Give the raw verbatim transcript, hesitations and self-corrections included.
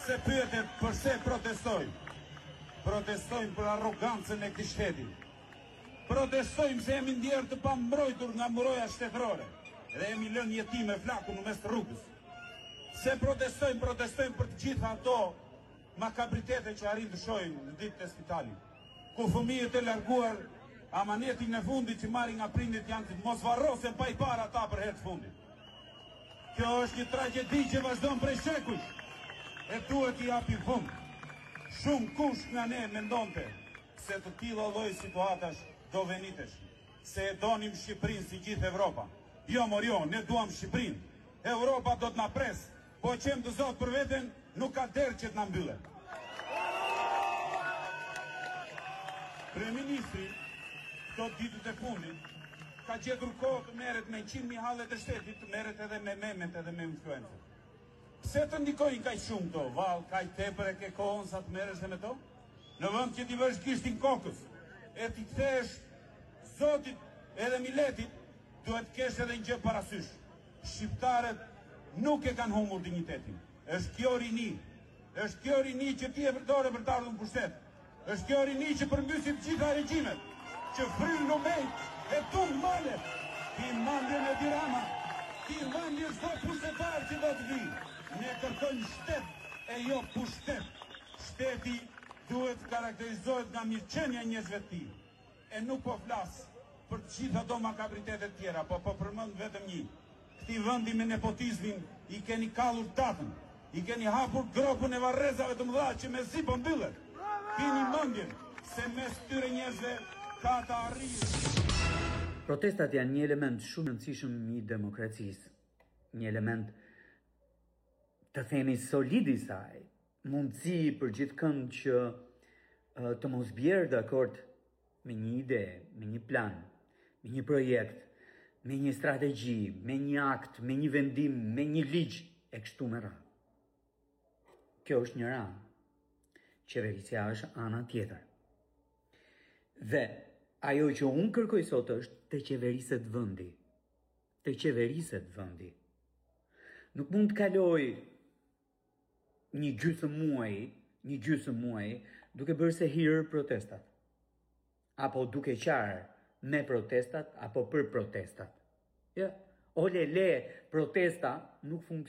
Se pyetet përse protestojmë. Protestojmë për arrogancën e këtij shteti. Protestojmë se jemi ndjerë të pambrojtur nga muroja shtetërore dhe jemi lënë jetime flakun në mes të rrugës. Se protestojmë, protestojmë për të gjitha ato makabritete që arrin të shohim në ditët e spitalit, ku fëmijët e larguar amanetin e fundit që marrin nga prindit janë të mos varrosen pa i parë ata për herë të fundit. Kjo është një tragjedi që vazhdon prej shekuj e duhet i japi fund. Shumë kush nga ne mendonte se të tilla lloj situatash do venitesh, se e donim Shqipërinë si gjithë Evropa. Jo, mor jo, ne duam Shqipërinë. Europa do të na pres, po qem të Zot për veten, nuk ka derë që të na mbyllet. Kryeministri, këto ditët e fundit, ka gjetur kohë të merret me njëqind mijë hallet e shtetit, të merret edhe me memet edhe me influencët. Pse të ndikojnë kaq shumë to? Vall, kaq tepër e ke kohën sa të merresh me to? Në vend që ti vësh gishtin kokës, e ti kthesh Zotit edhe miletit, duhet kesh edhe një gjë parasysh. Shqiptarët nuk e kanë humbur dinjitetin. Është kjo rini, është kjo rini që ti e përdore për të ardhur në pushtet. Është kjo rini që përmbysit të gjitha regjimet, që fryn lumejt e tum malet. Ti mandjen e Tirana, ti mandjen çdo pushtetar që do të vi. Ne kërkojmë shtet e jo pushtet. Shteti duhet karakterizohet nga mirëqenia e njerëzve të tij. E nuk po flas për të gjitha ato makabritete të tjera, po po përmend vetëm një. Këtij vendi me nepotizmin i keni kallur datën, i keni hapur gropën e varrezave të mëdha që mezi po mbyllet. Keni mendjen se mes këtyre njerëzve ka të arrijë. Protestat janë një element shumë i rëndësishëm i demokracisë, një element të themi solid i saj, mundësi për gjithëkënd që uh, të mos bjerë dakord me një ide, me një plan, me një projekt, me një strategji, me një akt, me një vendim, me një ligj e kështu me radhë. Kjo është një anë. Qeverisja është ana tjetër. Dhe ajo që unë kërkoj sot është të qeveriset vendi. Të qeveriset vendi. Nuk mund të kaloj një gjysmë muaji, një gjysmë muaji, duke bërë se hirë protestat. Apo duke qarë me protestat, apo për protestat. Ja, ole le, protesta nuk funksionon.